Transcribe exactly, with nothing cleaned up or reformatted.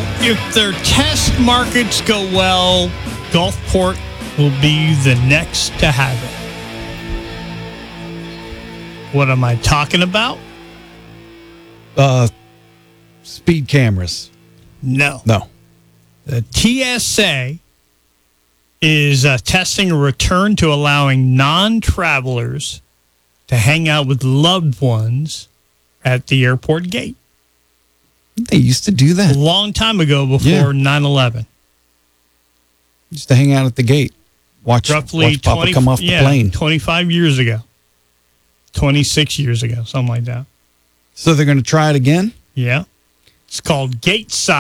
if their test markets go well, Gulfport will be the next to have it. What am I talking about? Uh, speed cameras. No. No. The T S A is uh, testing a return to allowing non-travelers to hang out with loved ones at the airport gate. They used to do A that. long time ago before Yeah. nine eleven. Used to hang out at the gate. Watch, Roughly watch Papa twenty, come off the yeah, plane. twenty-five years ago. twenty-six years ago, something like that. So they're going to try it again? Yeah. It's called Gate Side.